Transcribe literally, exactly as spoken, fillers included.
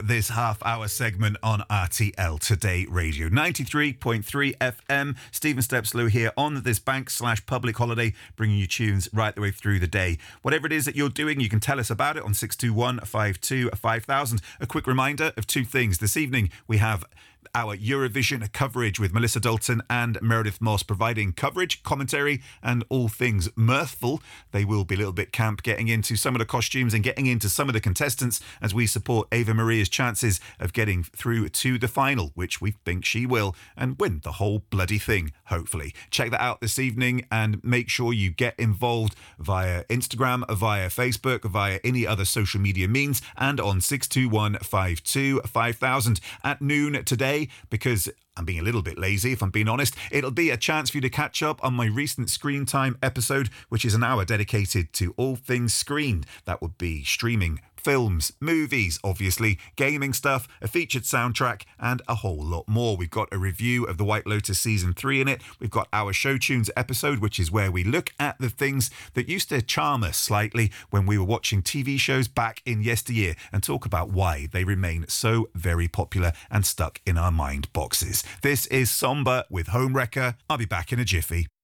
this half-hour segment on R T L Today Radio. ninety-three point three F M. Stephen Stepslow here on this bank slash public holiday, bringing you tunes right the way through the day. Whatever it is that you're doing, you can tell us about it on six two one, five two, five thousand. A quick reminder of two things. This evening, we have our Eurovision coverage with Melissa Dalton and Meredith Moss providing coverage, commentary, and all things mirthful. They will be a little bit camp, getting into some of the costumes and getting into some of the contestants as we support Ava Maria's chances of getting through to the final, which we think she will, and win the whole bloody thing, hopefully. Check that out this evening and make sure you get involved via Instagram, via Facebook, via any other social media means, and on six two one, five two, five thousand at noon today, because I'm being a little bit lazy, if I'm being honest. It'll be a chance for you to catch up on my recent Screen Time episode, which is an hour dedicated to all things screen. That would be streaming, films, movies, obviously, gaming stuff, a featured soundtrack, and a whole lot more. We've got a review of The White Lotus Season three in it. We've got our Show Tunes episode, which is where we look at the things that used to charm us slightly when we were watching T V shows back in yesteryear, and talk about why they remain so very popular and stuck in our mind boxes. This is Somber with Homewrecker. I'll be back in a jiffy.